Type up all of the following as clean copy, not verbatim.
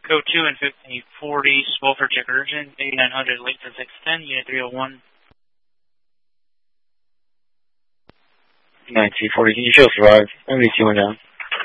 Code 2 and 1540, Swelford check urgent, 8900 late to 610, Unit 301. 1940, can you show survive? MD2 went down.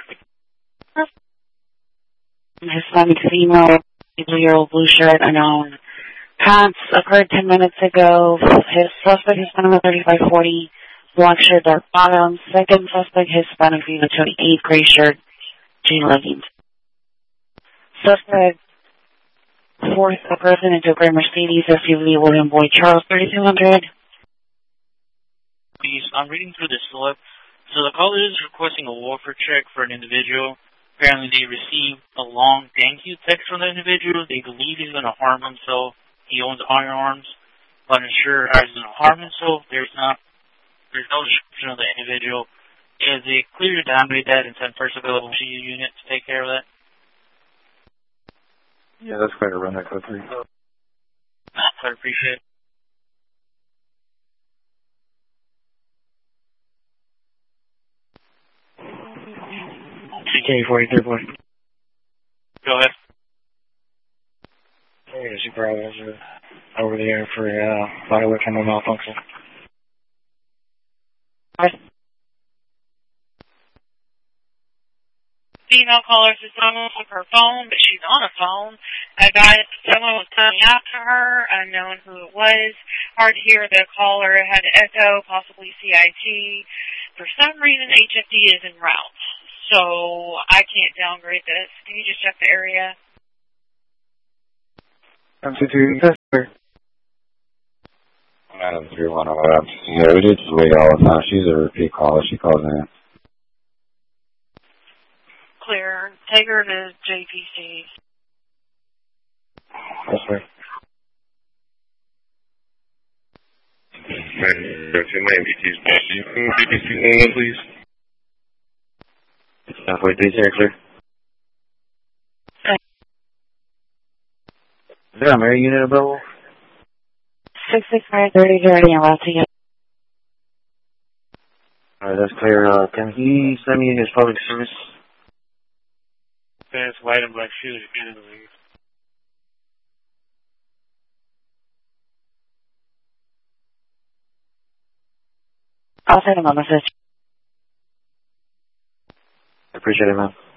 Hispanic female, 2-year-old blue shirt, unknown. Pants occurred 10 minutes ago. His suspect, Hispanic, 3540, black shirt, dark bottom. Second suspect, Hispanic female, 28, gray shirt, jean leggings. Suspect, fourth person into a gray Mercedes SUV, William Boyd Charles, 3200. Please, I'm reading through the slip. So the caller is requesting a warfare check for an individual. Apparently they received a long thank you text from the individual. They believe he's going to harm himself. He owns firearms, but unsure how he's going to harm himself. There's no description of the individual. Is it clear to downgrade that and send first available GU unit to take care of that? Yeah, that's quite a run that code 3. I appreciate it. CK-43 boy. Go ahead. Hey, supervisor over there for body weight camera malfunction. Female caller says someone took her phone, but she's on a phone. A guy, someone was coming after her, unknown who it was. Hard to hear the caller, had echo, possibly CIT. For some reason, HFD is en route, so I can't downgrade this. Can you just check the area? M22, customer. Madam 3108. Yeah, we did just wait all the time. She's a repeat caller. She calls in. Clear. Take her to JPC. That's right. That's your name, BT's boss. You can BTC 11, please. It's halfway through there, clear. Is there a Mary unit available? 66530 already en route to you. Alright, that's clear. Can he send me his public service? That's white and black shoes again, I believe. I'll send him a message. I appreciate it, man.